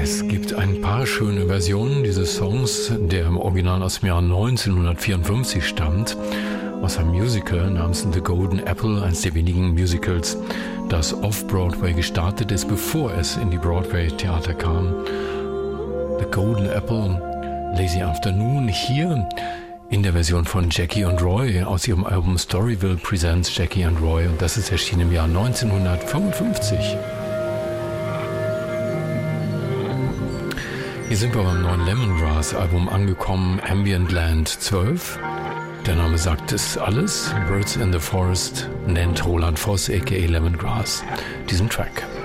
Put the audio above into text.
Es gibt ein paar schöne Versionen dieses Songs, der im Original aus dem Jahr 1954 stammt, aus einem Musical namens The Golden Apple, eines der wenigen Musicals, das off-Broadway gestartet ist, bevor es in die Broadway-Theater kam. The Golden Apple, Lazy Afternoon, hier in der Version von Jackie und Roy aus ihrem Album Storyville Presents Jackie and Roy, und das ist erschienen im Jahr 1955. Hier sind wir beim neuen Lemongrass-Album angekommen, Ambient Land 12. Der Name sagt es alles. Birds in the Forest nennt Roland Voss, a.k.a. Lemongrass, diesen Track.